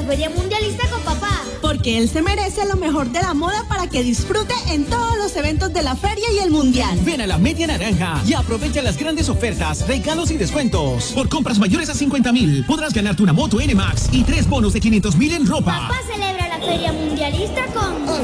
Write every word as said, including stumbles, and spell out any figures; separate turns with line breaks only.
la Feria Mundialista con papá.
Porque él se merece lo mejor de la moda para que disfrute en todos los eventos de la feria y el mundial.
Ven a la Media Naranja y aprovecha las grandes ofertas, regalos y descuentos. Por compras mayores a cincuenta mil podrás ganarte una moto N-Max y tres bonos de quinientos mil en ropa.
Papá celebra la Feria Mundialista con